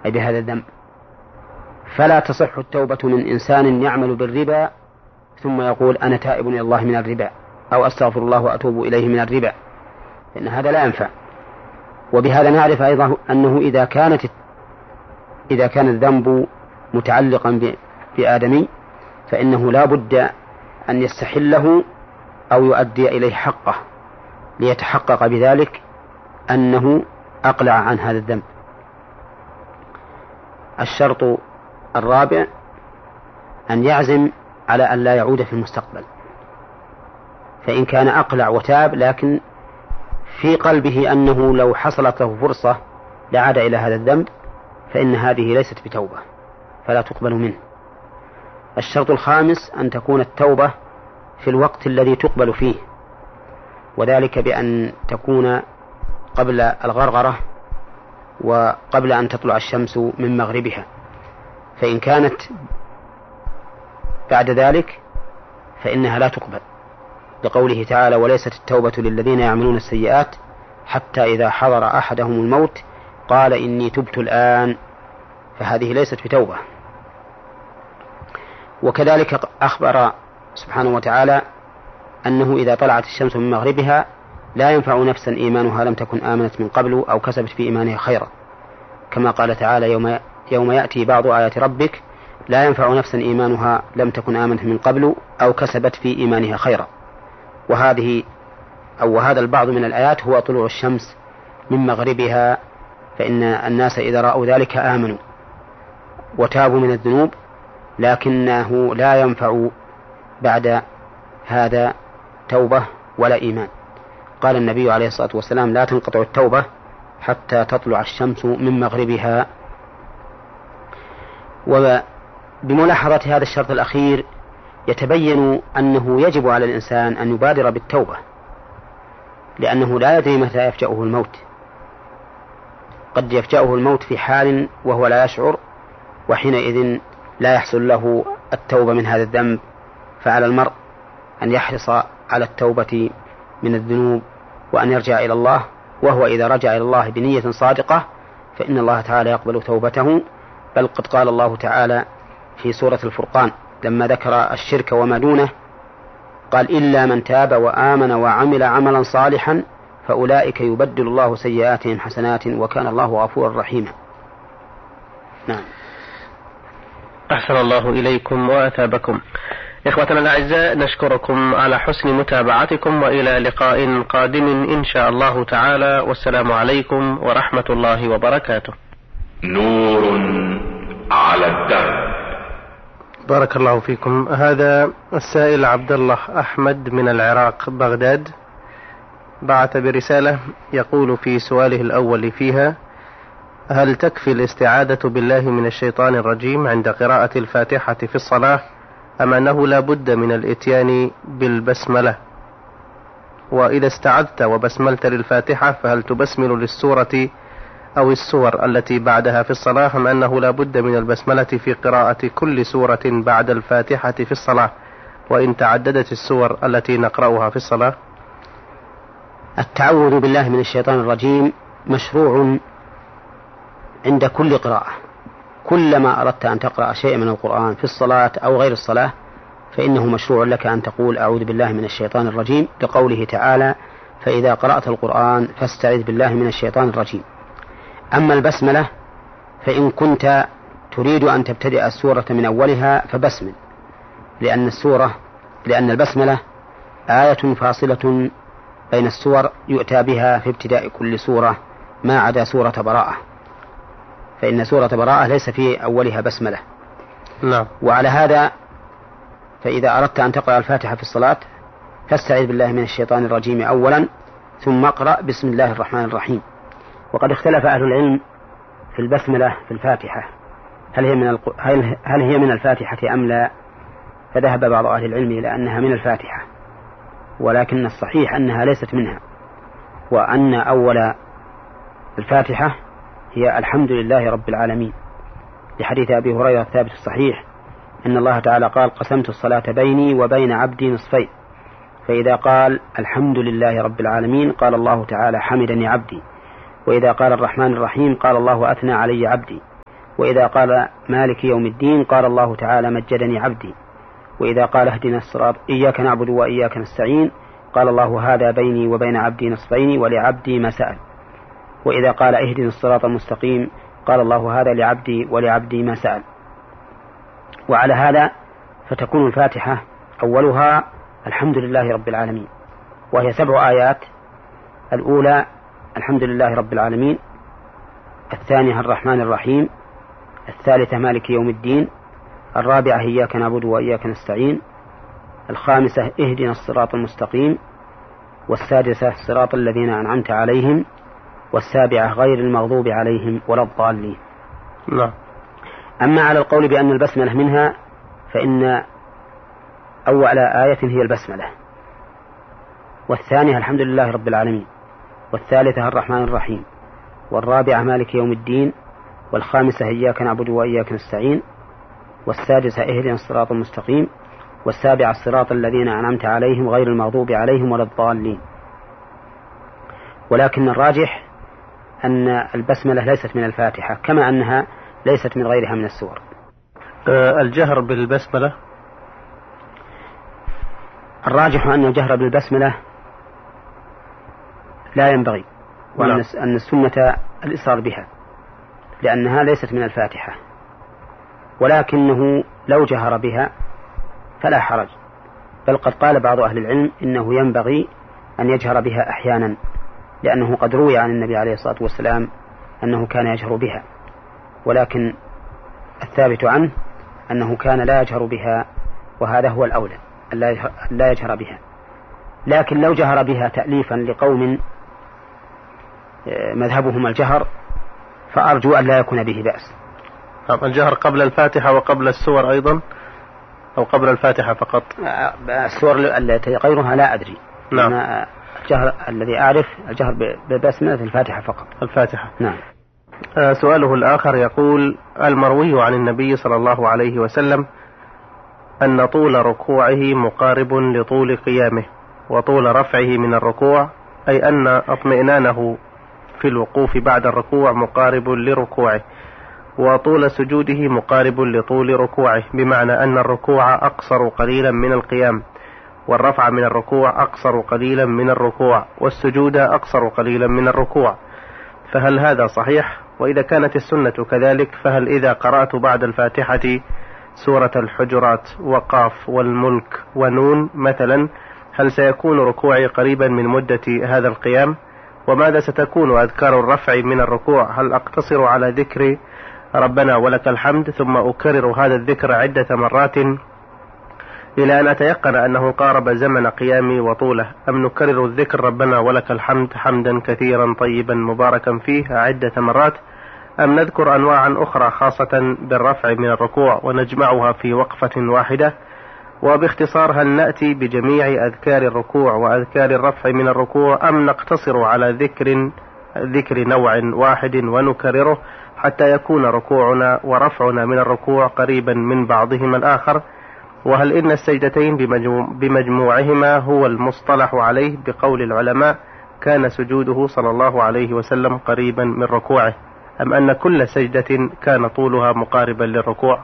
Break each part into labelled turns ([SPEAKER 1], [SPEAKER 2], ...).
[SPEAKER 1] أي بهذا الذنب. فلا تصح التوبة من إنسان يعمل بالربا ثم يقول أنا تائب إلى الله من الربا، أو أستغفر الله وأتوب إليه من الربا، لأن هذا لا ينفع. وبهذا نعرف أيضا أنه إذا كان الذنب متعلقا بآدمي فإنه لا بد أن يستحله أو يؤدي إليه حقه ليتحقق بذلك أنه أقلع عن هذا الذنب. الشرط الرابع أن يعزم على أن لا يعود في المستقبل. فإن كان أقلع وتاب لكن في قلبه أنه لو حصلت له فرصة لعاد إلى هذا الذنب فإن هذه ليست بتوبة فلا تقبل منه. الشرط الخامس أن تكون التوبة في الوقت الذي تقبل فيه، وذلك بأن تكون قبل الغرغرة وقبل أن تطلع الشمس من مغربها. فإن كانت بعد ذلك فإنها لا تقبل، لقوله تعالى وليست التوبة للذين يعملون السيئات حتى إذا حضر أحدهم الموت قال إني تبت الآن، فهذه ليست بتوبة. وكذلك أخبر سبحانه وتعالى أنه إذا طلعت الشمس من مغربها لا ينفع نفسا إيمانها لم تكن آمنت من قبل أو كسبت في إيمانها خيرا، كما قال تعالى يوم يأتي بعض آيات ربك لا ينفع نفسا إيمانها لم تكن آمنت من قبل أو كسبت في إيمانها خيرا. وهذا البعض من الآيات هو طلوع الشمس من مغربها، فإن الناس إذا رأوا ذلك آمنوا وتابوا من الذنوب، لكنه لا ينفع بعد هذا توبة ولا إيمان. قال النبي عليه الصلاة والسلام لا تنقطع التوبة حتى تطلع الشمس من مغربها. وبملاحظة هذا الشرط الأخير يتبين أنه يجب على الإنسان أن يبادر بالتوبة، لأنه لا يدري متى يفجأه الموت. قد يفجأه الموت في حال وهو لا يشعر، وحينئذ لا يحصل له التوبة من هذا الذنب. فعلى المرء أن يحرص على التوبة من الذنوب وأن يرجع إلى الله، وهو إذا رجع إلى الله بنية صادقة فإن الله تعالى يقبل توبته. بل قد قال الله تعالى في سورة الفرقان لما ذكر الشرك وما دونه قال إلا من تاب وآمن وعمل عملا صالحا فأولئك يبدل الله سيئاتهم حسنات وكان الله غفورا رحيما. نعم.
[SPEAKER 2] أحسن الله إليكم وأثابكم. إخوتنا الأعزاء نشكركم على حسن متابعتكم، وإلى لقاء قادم إن شاء الله تعالى، والسلام عليكم ورحمة الله وبركاته.
[SPEAKER 3] نور على الدرب.
[SPEAKER 2] بارك الله فيكم. هذا السائل عبد الله أحمد من العراق بغداد بعث برسالة يقول في سؤاله الأول فيها: هل تكفي الاستعاذة بالله من الشيطان الرجيم عند قراءة الفاتحة في الصلاة، أم أنه لا بد من الإتيان بالبسملة؟ وإذا استعذت وبسملت للفاتحة فهل تبسمل للسورة أو السور التي بعدها في الصلاة، أم أنه لا بد من البسملة في قراءة كل سورة بعد الفاتحة في الصلاة وإن تعددت السور التي نقرأها في الصلاة؟
[SPEAKER 1] التعوذ بالله من الشيطان الرجيم مشروع عند كل قراءة. كلما أردت أن تقرأ شيء من القرآن في الصلاة أو غير الصلاة فإنه مشروع لك أن تقول أعوذ بالله من الشيطان الرجيم، لقوله تعالى فإذا قرأت القرآن فاستعذ بالله من الشيطان الرجيم. أما البسملة فإن كنت تريد أن تبتدئ السورة من أولها فبسمل، لأن البسملة آية فاصلة بين السور يؤتى بها في ابتداء كل سورة ما عدا سورة براءة، فإن سورة براءة ليس في أولها بسملة.
[SPEAKER 2] لا.
[SPEAKER 1] وعلى هذا فإذا أردت أن تقرأ الفاتحة في الصلاة فاستعذ بالله من الشيطان الرجيم أولا ثم اقرأ بسم الله الرحمن الرحيم. وقد اختلف أهل العلم في البسملة في الفاتحة هل هي من الفاتحة أم لا، فذهب بعض أهل العلم إلى أنها من الفاتحة، ولكن الصحيح أنها ليست منها، وأن أول الفاتحة هي الحمد لله رب العالمين، لحديث أبي هريرة الثابت الصحيح أن الله تعالى قال قسمت الصلاة بيني وبين عبدي نصفين، فإذا قال الحمد لله رب العالمين قال الله تعالى حمدني عبدي، وإذا قال الرحمن الرحيم قال الله أثنى علي عبدي، وإذا قال مالك يوم الدين قال الله تعالى مجدني عبدي. وإذا قال اهدنا الصراط إياك نعبد وإياك نستعين قال الله هذا بيني وبين عبدي نصفين ولعبدي ما سأل. وإذا قال اهدنا الصراط المستقيم قال الله هذا لعبدي ولعبدي ما سأل. وعلى هذا فتكون الفاتحة أولها الحمد لله رب العالمين، وهي 7 آيات. الأولى الحمد لله رب العالمين، الثانية الرحمن الرحيم، الثالثة مالك يوم الدين، الرابعة إياك نعبد وإياك نستعين، الخامسة اهدنا الصراط المستقيم، والسادسة صراط الذين أنعمت عليهم، والسابعة غير المغضوب عليهم ولا الضالين.
[SPEAKER 2] لا.
[SPEAKER 1] أما على القول بأن البسملة منها فإن أول آية هي البسملة، والثانية الحمد لله رب العالمين، والثالثة الرحمن الرحيم، والرابعة مالك يوم الدين، والخامسة إياك نعبد وإياك نستعين، والسادسة اهدنا الصراط المستقيم، والسابعة الصراط الذين أنعمت عليهم غير المغضوب عليهم ولا الضالين. ولكن الراجح أن البسملة ليست من الفاتحة، كما أنها ليست من غيرها من السور.
[SPEAKER 2] الجهر بالبسملة،
[SPEAKER 1] الراجح أن الجهر بالبسملة لا ينبغي، وأن السنة الإصرار بها لأنها ليست من الفاتحة، ولكنه لو جهر بها فلا حرج، بل قد قال بعض أهل العلم إنه ينبغي أن يجهر بها أحيانا، لأنه قد روي عن النبي عليه الصلاة والسلام أنه كان يجهر بها، ولكن الثابت عنه أنه كان لا يجهر بها، وهذا هو الأولى لا يجهر بها. لكن لو جهر بها تأليفا لقوم مذهبهم الجهر فأرجو أن لا يكون به بأس.
[SPEAKER 2] الجهر قبل الفاتحة وقبل السور أيضا، أو قبل الفاتحة فقط؟
[SPEAKER 1] السور التي غيرها لا أدري.
[SPEAKER 2] نعم.
[SPEAKER 1] الجهر الذي أعرف الجهر ببسملة الفاتحة فقط.
[SPEAKER 2] الفاتحة.
[SPEAKER 1] نعم.
[SPEAKER 2] سؤاله الآخر يقول: المروي عن النبي صلى الله عليه وسلم أن طول ركوعه مقارب لطول قيامه، وطول رفعه من الركوع، أي أن اطمئنانه في الوقوف بعد الركوع مقارب لركوعه، وطول سجوده مقارب لطول ركوعه، بمعنى أن الركوع أقصر قليلا من القيام، والرفع من الركوع أقصر قليلا من الركوع، والسجود أقصر قليلا من الركوع. فهل هذا صحيح؟ وإذا كانت السنة كذلك، فهل إذا قرأت بعد الفاتحة سورة الحجرات وقاف والملك ونون مثلا، هل سيكون ركوعي قريبا من مدة هذا القيام؟ وماذا ستكون أذكار الرفع من الركوع؟ هل أقتصر على ذكر ربنا ولك الحمد ثم أكرر هذا الذكر عدة مرات إلى أن أتيقن أنه قارب زمن قيامي وطوله، أم نكرر الذكر ربنا ولك الحمد حمدا كثيرا طيبا مباركا فيه عدة مرات، أم نذكر أنواعا أخرى خاصة بالرفع من الركوع ونجمعها في وقفة واحدة؟ وباختصار، هل نأتي بجميع أذكار الركوع وأذكار الرفع من الركوع، أم نقتصر على ذكر نوع واحد ونكرره حتى يكون ركوعنا ورفعنا من الركوع قريبا من بعضهما الآخر؟ وهل إن السجدتين بمجموعهما هو المصطلح عليه بقول العلماء كان سجوده صلى الله عليه وسلم قريبا من ركوعه، أم أن كل سجدة كان طولها مقاربا للركوع؟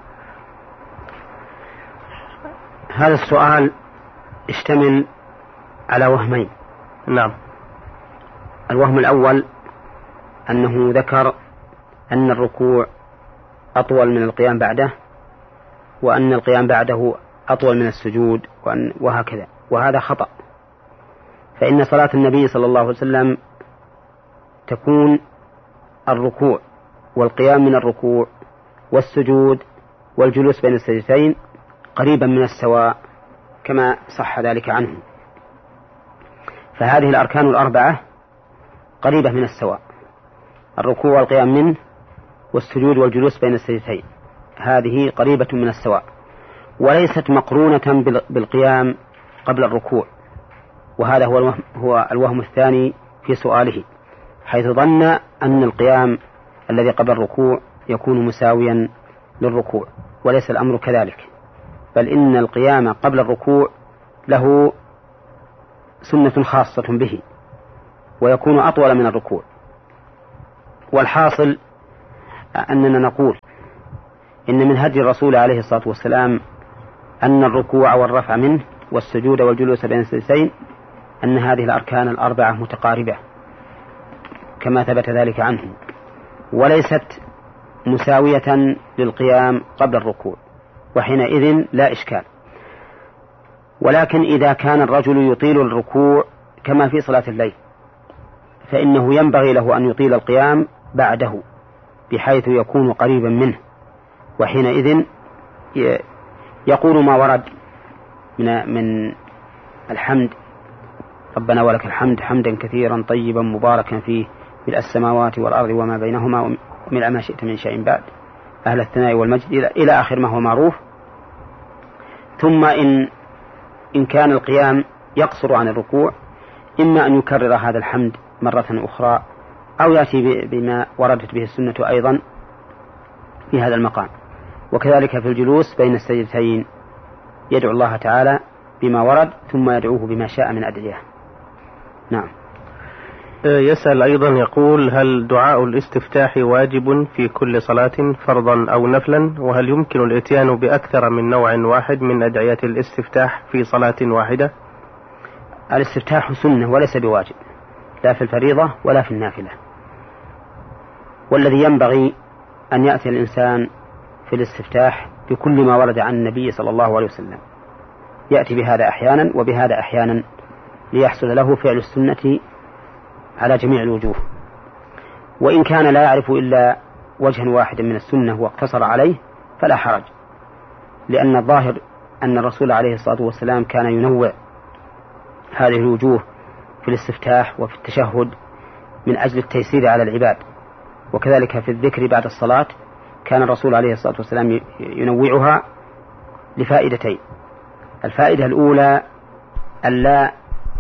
[SPEAKER 1] هذا السؤال اشتمل على وهمين.
[SPEAKER 2] نعم.
[SPEAKER 1] الوهم الأول أنه ذكر أن الركوع أطول من القيام بعده، وأن القيام بعده أطول من السجود، وهكذا، وهذا خطأ. فإن صلاة النبي صلى الله عليه وسلم تكون الركوع والقيام من الركوع والسجود والجلوس بين السجدتين قريبا من السواء كما صح ذلك عنه. فهذه الأركان الأربعة قريبة من السواء، الركوع والقيام منه والسجود والجلوس بين السجدتين، هذه قريبة من السواء، وليست مقرونة بالقيام قبل الركوع. وهذا هو الوهم الثاني في سؤاله، حيث ظن أن القيام الذي قبل الركوع يكون مساويا للركوع، وليس الأمر كذلك، بل إن القيام قبل الركوع له سنة خاصة به ويكون أطول من الركوع. والحاصل أننا نقول إن من هدي الرسول عليه الصلاة والسلام أن الركوع والرفع منه والسجود والجلوس بين السجدتين أن هذه الأركان الأربعة متقاربة كما ثبت ذلك عنه، وليست مساوية للقيام قبل الركوع، وحينئذ لا إشكال. ولكن إذا كان الرجل يطيل الركوع كما في صلاة الليل فإنه ينبغي له أن يطيل القيام بعده بحيث يكون قريبا منه، وحينئذ يقول ما ورد من الحمد: ربنا ولك الحمد حمدا كثيرا طيبا مباركا فيه ملء السماوات والأرض وما بينهما وملء ما شئت من شيء بعد أهل الثناء والمجد إلى آخر ما هو معروف. ثم إن كان القيام يقصر عن الركوع إما أن يكرر هذا الحمد مرة أخرى أو يأتي بما وردت به السنة أيضا في هذا المقام. وكذلك في الجلوس بين السجدتين يدعو الله تعالى بما ورد ثم يدعوه بما شاء من أدعية. نعم.
[SPEAKER 2] يسأل أيضا يقول: هل دعاء الاستفتاح واجب في كل صلاة فرضا أو نفلا؟ وهل يمكن الإتيان بأكثر من نوع واحد من أدعية الاستفتاح في صلاة واحدة؟
[SPEAKER 1] الاستفتاح سنة وليس بواجب، لا في الفريضة ولا في النافلة. والذي ينبغي أن يأتي الإنسان في الاستفتاح بكل ما ورد عن النبي صلى الله عليه وسلم، يأتي بهذا أحيانا وبهذا أحيانا ليحصل له فعل السنة على جميع الوجوه. وإن كان لا يعرف إلا وجها واحدا من السنة واقتصر عليه فلا حرج، لأن الظاهر أن الرسول عليه الصلاة والسلام كان ينوع هذه الوجوه في الاستفتاح وفي التشهد من أجل التيسير على العباد. وكذلك في الذكر بعد الصلاة كان الرسول عليه الصلاة والسلام ينوعها لفائدتين: الفائدة الأولى ألا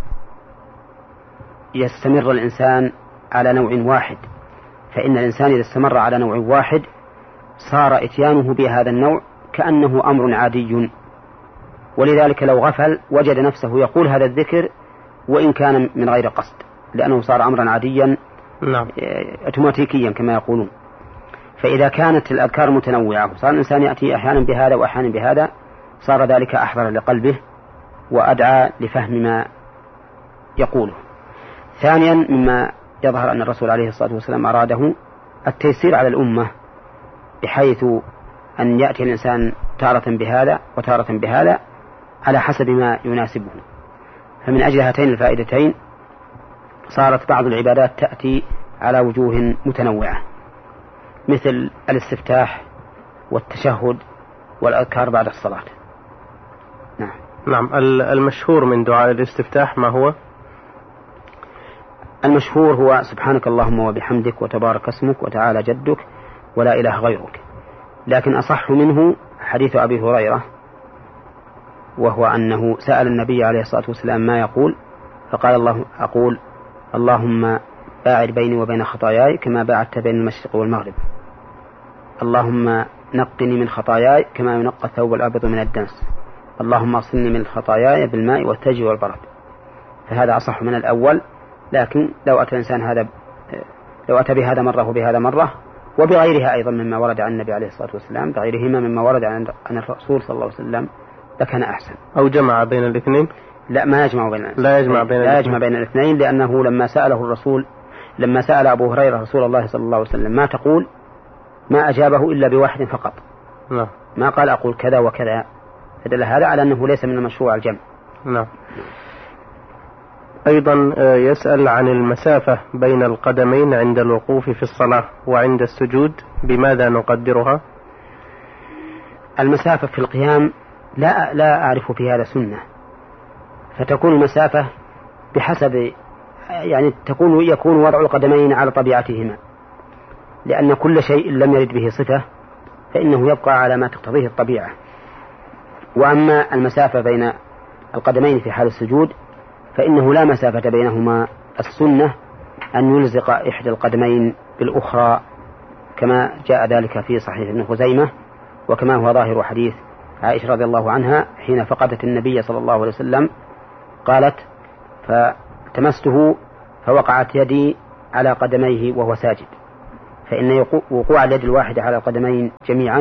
[SPEAKER 1] يستمر الإنسان على نوع واحد، فإن الإنسان إذا استمر على نوع واحد صار إتيانه بهذا النوع كأنه أمر عادي، ولذلك لو غفل وجد نفسه يقول هذا الذكر وإن كان من غير قصد، لأنه صار أمرا عاديا أوتوماتيكيا كما يقولون. فإذا كانت الأذكار متنوعة صار الإنسان يأتي أحيانا بهذا وأحيانا بهذا، صار ذلك أحضر لقلبه وأدعى لفهم ما يقوله. ثانيا مما يظهر أن الرسول عليه الصلاة والسلام أراده التيسير على الأمة، بحيث أن يأتي الإنسان تارة بهذا وتارة بهذا على حسب ما يناسبه. فمن أجل هاتين الفائدتين صارت بعض العبادات تأتي على وجوه متنوعة، مثل الاستفتاح والتشهد والأذكار بعد الصلاة.
[SPEAKER 2] نعم. المشهور من دعاء الاستفتاح ما هو؟
[SPEAKER 1] المشهور هو سبحانك اللهم وبحمدك وتبارك اسمك وتعالى جدك ولا إله غيرك. لكن أصح منه حديث أبي هريرة، وهو أنه سأل النبي عليه الصلاة والسلام ما يقول، فقال أقول اللهم باعد بيني وبين خطاياي كما باعدت بين المشرق والمغرب، اللهم نقني من خطاياي كما ينقى الثوب الأبيض من الدنس، اللهم اغسلني من خطاياي بالماء والثلج والبرد. فهذا أصح من الأول. لكن لو أتى الإنسان لو أتى بهذا مرة وبهذا مرة وبغيرها أيضا مما ورد عن النبي عليه الصلاة والسلام، بغيرهما مما ورد عن الرسول صلى الله عليه وسلم، لكان أحسن.
[SPEAKER 2] أو جمع بين الاثنين؟
[SPEAKER 1] لا، ما يجمع بين الاثنين. لا يجمع بين الاثنين، لأنه لما سأل أبو هريرة رسول الله صلى الله عليه وسلم ما تقول، ما أجابه إلا بواحد فقط. ما قال أقول كذا وكذا، فدل هذا على أنه ليس من المشروع الجمع.
[SPEAKER 2] نعم. أيضا يسأل عن المسافة بين القدمين عند الوقوف في الصلاة وعند السجود، بماذا نقدرها؟
[SPEAKER 1] المسافة في القيام لا أعرف في هذا سنة، فتكون المسافة بحسب يكون وضع القدمين على طبيعتهما، لأن كل شيء لم يرد به صفة فإنه يبقى على ما تقتضيه الطبيعة. وأما المسافة بين القدمين في حال السجود فإنه لا مسافة بينهما، السنة أن يلزق إحدى القدمين بالأخرى كما جاء ذلك في صحيح ابن خزيمة، وكما هو ظاهر حديث عائشة رضي الله عنها حين فقدت النبي صلى الله عليه وسلم قالت فتمسته فوقعت يدي على قدميه وهو ساجد، فإن وقوع اليد الواحدة على القدمين جميعا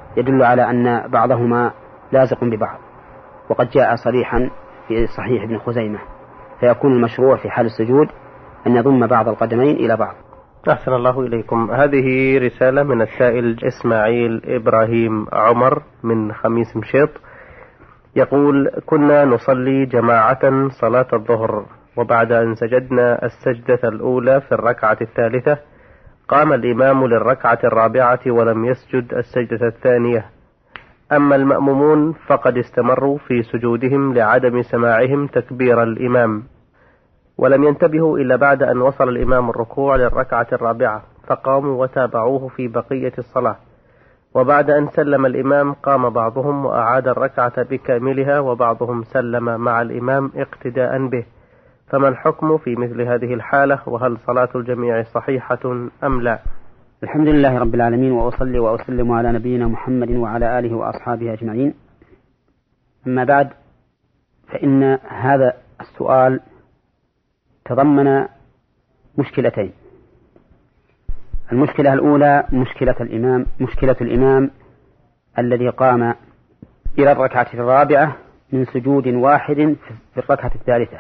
[SPEAKER 1] يدل على أن بعضهما لازق ببعض، وقد جاء صريحا في صحيح ابن خزيمة، فيكون المشروع في حال السجود أن يضم بعض القدمين إلى بعض.
[SPEAKER 2] أحسن الله إليكم. هذه رسالة من السائل إسماعيل إبراهيم عمر من خميس مشيط، يقول: كنا نصلي جماعة صلاة الظهر، وبعد أن سجدنا السجدة الأولى في الركعة الثالثة قام الإمام للركعة الرابعة ولم يسجد السجدة الثانية. أما المأمومون فقد استمروا في سجودهم لعدم سماعهم تكبير الإمام، ولم ينتبهوا إلا بعد أن وصل الإمام الركوع للركعة الرابعة، فقاموا وتابعوه في بقية الصلاة. وبعد أن سلم الإمام قام بعضهم وأعاد الركعة بكاملها، وبعضهم سلم مع الإمام اقتداء به. فما الحكم في مثل هذه الحالة؟ وهل صلاة الجميع صحيحة أم لا؟
[SPEAKER 1] الحمد لله رب العالمين، وأصلي وأسلم على نبينا محمد وعلى آله وأصحابه أجمعين. أما بعد، فإن هذا السؤال تضمن مشكلتين. المشكلة الأولى مشكلة الإمام الذي قام إلى الركعة الرابعة من سجود واحد في الركعة الثالثة.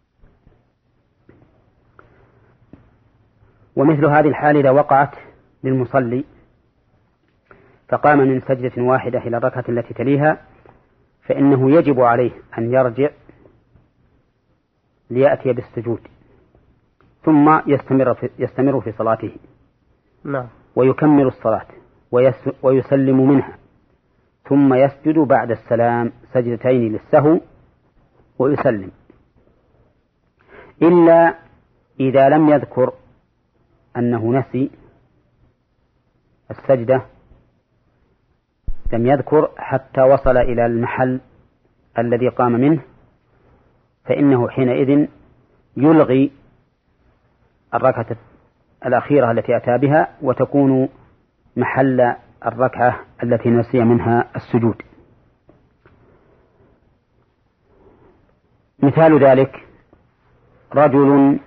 [SPEAKER 1] ومثل هذه الحالة إذا وقعت للمصلي فقام من سجدة واحدة إلى الركعة التي تليها، فإنه يجب عليه أن يرجع ليأتي بالسجود، ثم يستمر في صلاته.
[SPEAKER 2] نعم.
[SPEAKER 1] ويكمل الصلاة ويسلم منها، ثم يسجد بعد السلام سجدتين للسهو ويسلم، إلا إذا لم يذكر أنه نسي السجدة، لم يذكر حتى وصل إلى المحل الذي قام منه، فإنه حينئذ يلغي الركعة الأخيرة التي أتى بها، وتكون محل الركعة التي نسي منها السجود. مثال ذلك رجل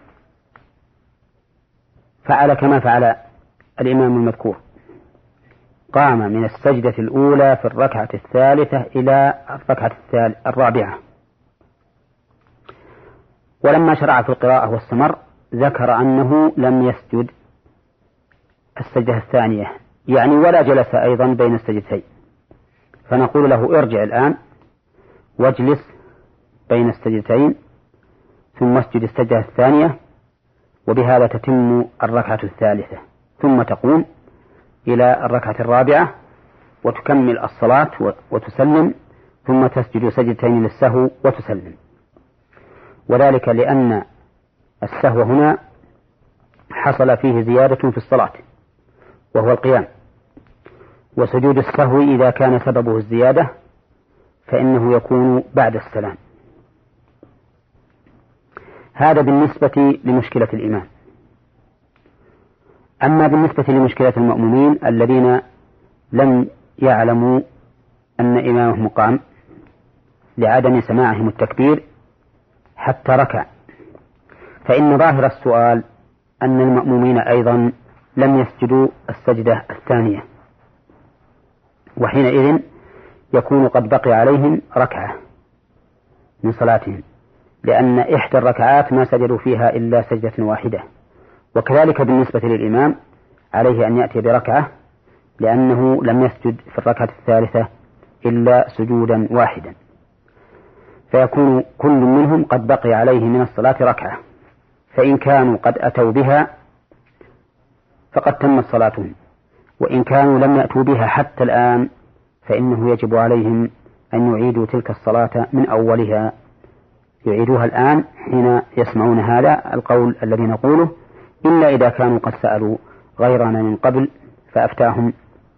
[SPEAKER 1] فعل كما فعل الإمام المذكور، قام من السجدة الأولى في الركعة الثالثة إلى الركعة الرابعة، ولما شرع في القراءة واستمر ذكر أنه لم يسجد السجدة الثانية، يعني ولا جلس أيضا بين السجدتين، فنقول له: ارجع الآن واجلس بين السجدتين ثم اسجد السجدة الثانية، وبهذا تتم الركعة الثالثة، ثم تقوم إلى الركعة الرابعة وتكمل الصلاة وتسلم، ثم تسجد سجدتين للسهو وتسلم. وذلك لأن السهو هنا حصل فيه زيادة في الصلاة وهو القيام، وسجود السهو إذا كان سببه الزيادة فإنه يكون بعد السلام. هذا بالنسبة لمشكلة الإمام. أما بالنسبة لمشكلة المأمومين الذين لم يعلموا أن إمامهم قام لعدم سماعهم التكبير حتى ركع، فإن ظاهر السؤال أن المأمومين أيضا لم يسجدوا السجدة الثانية، وحينئذ يكون قد بقي عليهم ركعة من صلاتهم، لأن إحدى الركعات ما سجدوا فيها إلا سجدة واحدة. وكذلك بالنسبة للإمام عليه أن يأتي بركعة، لأنه لم يسجد في الركعة الثالثة إلا سجودا واحدا، فيكون كل منهم قد بقي عليه من الصلاة ركعة، فإن كانوا قد أتوا بها فقد تمت صلاتهم، وإن كانوا لم يأتوا بها حتى الآن فإنه يجب عليهم أن يعيدوا تلك الصلاة من أولها، يعيدوها الآن حين يسمعون هذا القول الذي نقوله، إلا إذا كانوا قد سألوا غيرنا من قبل فأفتاهم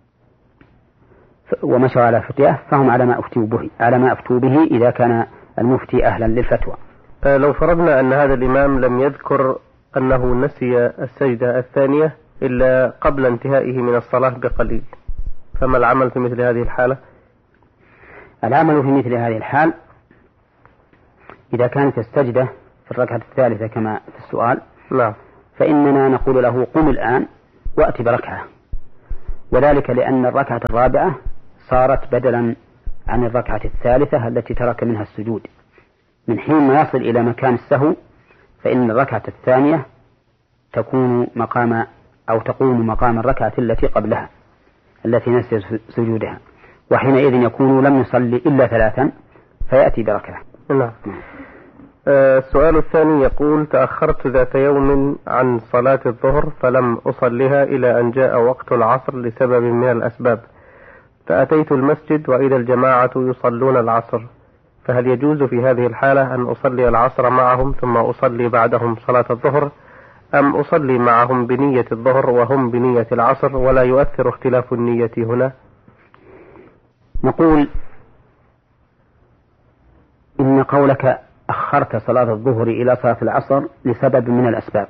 [SPEAKER 1] ومشوا على فتياه، فهم على ما أفتوا به إذا كان المفتي أهلا للفتوى.
[SPEAKER 2] لو فرضنا أن هذا الإمام لم يذكر أنه نسي السجدة الثانية إلا قبل انتهائه من الصلاة بقليل، فما العمل في مثل هذه الحالة؟
[SPEAKER 1] العمل في مثل هذه الحال إذا كانت السجدة في الركعة الثالثة كما في السؤال،
[SPEAKER 2] نعم،
[SPEAKER 1] فإننا نقول له: قم الآن وأتي بركعة، وذلك لأن الركعة الرابعة صارت بدلا عن الركعة الثالثة التي ترك منها السجود. من حين ما يصل إلى مكان السهو فإن الركعة الثانية تقوم مقام الركعة التي قبلها التي نسي سجودها، وحينئذ يكون لم يصلي إلا 3 فيأتي بركعة.
[SPEAKER 2] نعم. السؤال الثاني يقول: تأخرت ذات يوم عن صلاة الظهر فلم أصلها إلى أن جاء وقت العصر لسبب من الأسباب، فأتيت المسجد وإذا الجماعة يصلون العصر، فهل يجوز في هذه الحالة أن أصلي العصر معهم ثم أصلي بعدهم صلاة الظهر، أم أصلي معهم بنية الظهر وهم بنية العصر ولا يؤثر اختلاف النية هنا؟
[SPEAKER 1] نقول إن قولك أخرت صلاة الظهر إلى صلاة العصر لسبب من الأسباب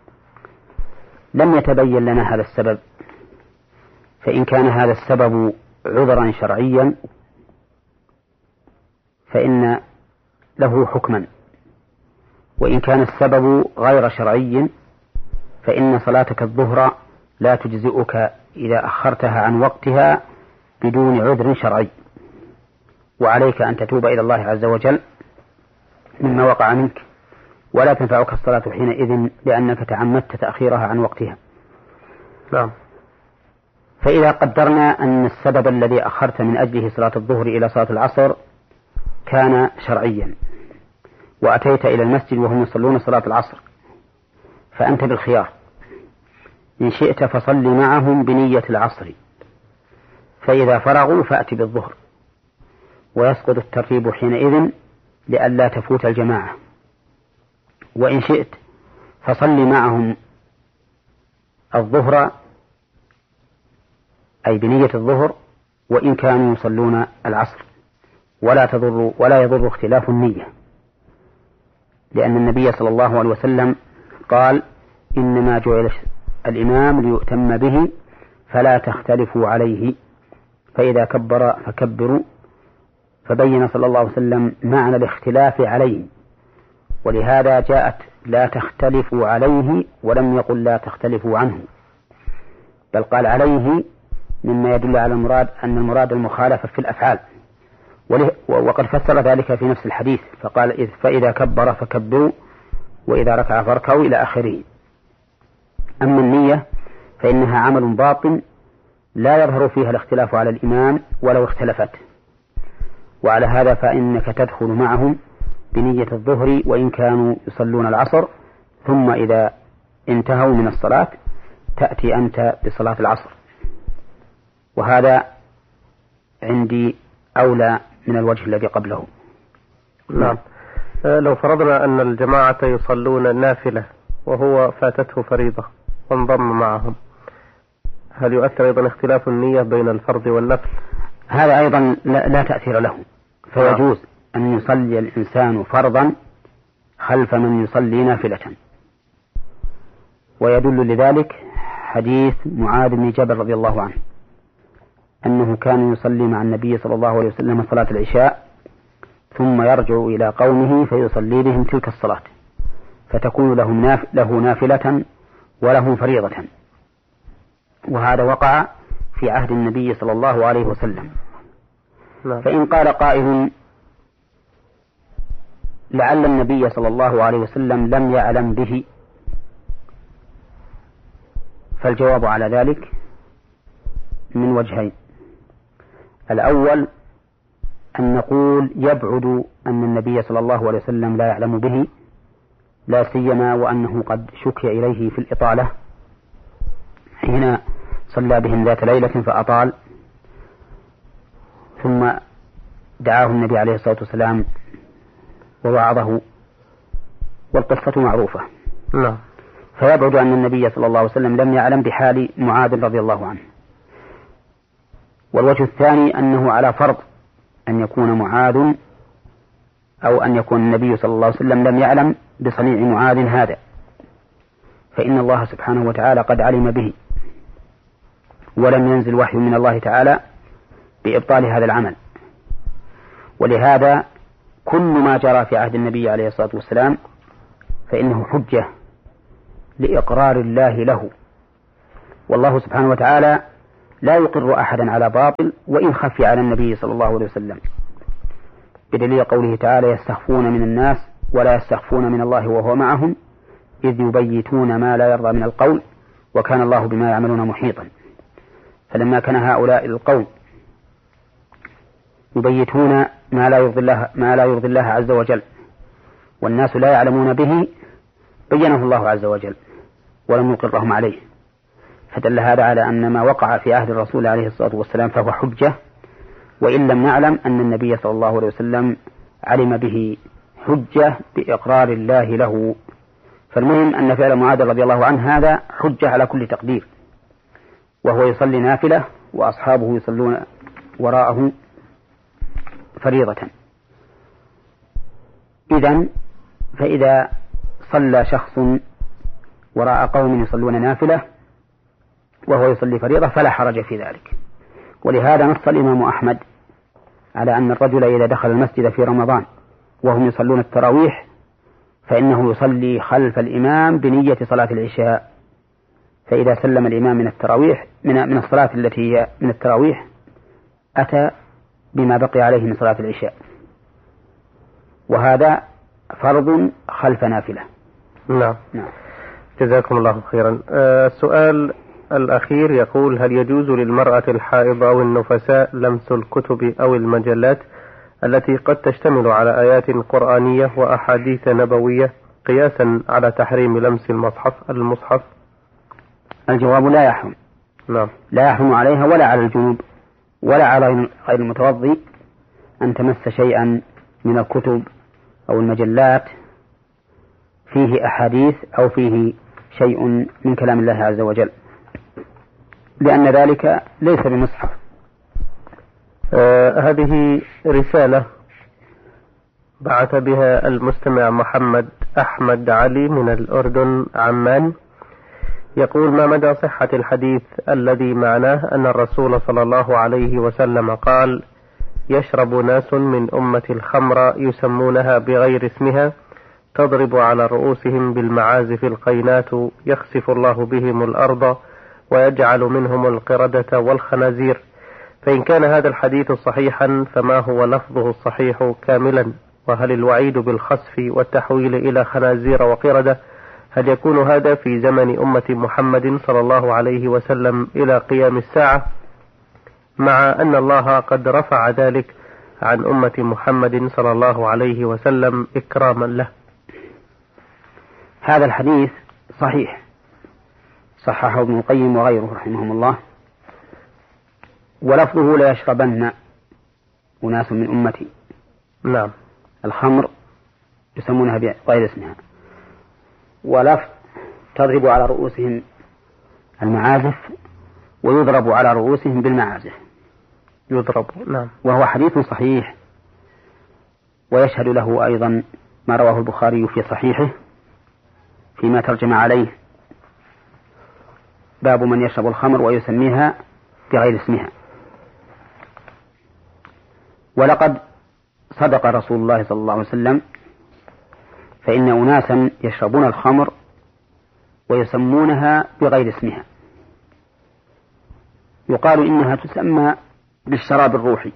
[SPEAKER 1] لم يتبين لنا هذا السبب، فإن كان هذا السبب عذرا شرعيا فإن له حكما، وإن كان السبب غير شرعي فإن صلاتك الظهر لا تجزئك إذا أخرتها عن وقتها بدون عذر شرعي، وعليك أن تتوب إلى الله عز وجل مما وقع منك، ولا تنفعك الصلاة حينئذ لأنك تعمدت تأخيرها عن وقتها.
[SPEAKER 2] نعم.
[SPEAKER 1] فإذا قدرنا أن السبب الذي أخرت من أجله صلاة الظهر إلى صلاة العصر كان شرعيا وأتيت إلى المسجد وهم يصلون صلاة العصر، فأنت بالخيار، إن شئت فصل معهم بنية العصر، فإذا فرغوا فأتي بالظهر، ويسقط الترتيب حينئذ لئلا تفوت الجماعة، وإن شئت فصل معهم الظهر أي بنية الظهر وإن كانوا يصلون العصر، ولا يضر اختلاف النية، لأن النبي صلى الله عليه وسلم قال: إنما جعل الإمام ليؤتم به فلا تختلفوا عليه، فإذا كبر فكبروا، فبين صلى الله عليه وسلم معنى الاختلاف عليه، ولهذا جاءت لا تختلفوا عليه ولم يقل لا تختلفوا عنه، بل قال عليه، مما يدل على أن المراد المخالفة في الأفعال، وقد فسر ذلك في نفس الحديث فقال: فإذا كبر فكبروا وإذا ركع فاركعوا إلى آخره. أما النية فإنها عمل باطن لا يظهر فيها الاختلاف على الإمام ولو اختلفت، وعلى هذا فإنك تدخل معهم بنية الظهر وإن كانوا يصلون العصر، ثم إذا انتهوا من الصلاة تأتي أنت بصلاة العصر، وهذا عندي أولى من الوجه الذي قبله.
[SPEAKER 2] نعم. لو فرضنا أن الجماعة يصلون نافلة وهو فاتته فريضة وانضم معهم، هل يؤثر أيضا اختلاف النية بين الفرض والنفل؟
[SPEAKER 1] هذا أيضا لا تأثير له، فيجوز أن يصلي الإنسان فرضا خلف من يصلي نافلة، ويدل لذلك حديث معاذ بن جبل رضي الله عنه أنه كان يصلي مع النبي صلى الله عليه وسلم صلاة العشاء ثم يرجع إلى قومه فيصلي بهم تلك الصلاة، فتكون له نافلة وله فريضة، وهذا وقع في عهد النبي صلى الله عليه وسلم. فإن قال قائل: لعل النبي صلى الله عليه وسلم لم يعلم به، فالجواب على ذلك من وجهين: الأول أن نقول يبعد أن النبي صلى الله عليه وسلم لا يعلم به، لا سيما وأنه قد شكي إليه في الإطالة حين صلى بهم ذات ليلة فأطال، ثم دعاه النبي عليه الصلاة والسلام ووعظه، والقصة معروفة. فيبعد أن النبي صلى الله عليه وسلم لم يعلم بحال معاذ رضي الله عنه. والوجه الثاني أنه على فرض أن يكون معاذ أو أن يكون النبي صلى الله عليه وسلم لم يعلم بصنيع معاذ هذا، فإن الله سبحانه وتعالى قد علم به، ولم ينزل وحي من الله تعالى بإبطال هذا العمل. ولهذا كل ما جرى في عهد النبي عليه الصلاة والسلام فإنه حجة لإقرار الله له، والله سبحانه وتعالى لا يقر أحدا على باطل وإن خفي على النبي صلى الله عليه وسلم، بدليل قوله تعالى: يستخفون من الناس ولا يستخفون من الله وهو معهم إذ يبيتون ما لا يرضى من القول وكان الله بما يعملون محيطا. فلما كان هؤلاء القوم يبيتون ما لا يرضي الله عز وجل والناس لا يعلمون به، بينه الله عز وجل ولم يقرهم عليه، فدل هذا على أن ما وقع في عهد الرسول عليه الصلاة والسلام فهو حجة، وإن لم نعلم أن النبي صلى الله عليه وسلم علم به حجة بإقرار الله له. فالمهم أن فعل معاذ رضي الله عنه هذا حجة على كل تقدير، وهو يصلي نافلة وأصحابه يصلون وراءه فريضة. فإذا صلى شخص وراء قوم يصلون نافلة وهو يصلي فريضة فلا حرج في ذلك. ولهذا نص الإمام أحمد على أن الرجل إذا دخل المسجد في رمضان وهم يصلون التراويح فإنه يصلي خلف الإمام بنية صلاة العشاء، فإذا سلم الإمام من التراويح من الصلاة التي هي من التراويح أتى بما بقي عليه من صلاة العشاء، وهذا فرض خلف نافلة.
[SPEAKER 2] نعم. جزاكم الله خيرا. السؤال الأخير يقول: هل يجوز للمرأة الحائض أو النفساء لمس الكتب أو المجلات التي قد تشتمل على آيات قرآنية وأحاديث نبوية قياسا على تحريم لمس المصحف؟
[SPEAKER 1] الجواب: لا يحرم.
[SPEAKER 2] نعم.
[SPEAKER 1] لا يحرم عليها ولا على الجنوب ولا على غير المتوضي أن تمس شيئا من الكتب أو المجلات فيه أحاديث أو فيه شيء من كلام الله عز وجل، لأن ذلك ليس بمصحف.
[SPEAKER 2] هذه رسالة بعث بها المستمع محمد أحمد علي من الأردن عمان، يقول: ما مدى صحة الحديث الذي معناه أن الرسول صلى الله عليه وسلم قال: يشرب ناس من أمة الخمر يسمونها بغير اسمها تضرب على رؤوسهم بالمعازف القينات يخسف الله بهم الأرض ويجعل منهم القردة والخنازير، فإن كان هذا الحديث صحيحا فما هو لفظه الصحيح كاملا؟ وهل الوعيد بالخسف والتحويل إلى خنازير وقردة هل يكون هذا في زمن أمة محمد صلى الله عليه وسلم إلى قيام الساعة، مع أن الله قد رفع ذلك عن أمة محمد صلى الله عليه وسلم إكراما له؟
[SPEAKER 1] هذا الحديث صحيح، صححه ابن القيم وغيره رحمهم الله، ولفظه: لا يشربن أناس من أمتي.
[SPEAKER 2] نعم.
[SPEAKER 1] الخمر يسمونها بغير اسمها، ولفظ تضرب على رؤوسهم المعازف ويضرب على رؤوسهم بالمعازف.
[SPEAKER 2] يضرب. نعم.
[SPEAKER 1] وهو حديث صحيح، ويشهد له أيضا ما رواه البخاري في صحيحه فيما ترجم عليه: باب من يشرب الخمر ويسميها بغير اسمها. ولقد صدق رسول الله صلى الله عليه وسلم، فإن أناسا يشربون الخمر ويسمونها بغير اسمها، يقال إنها تسمى بالشراب الروحي.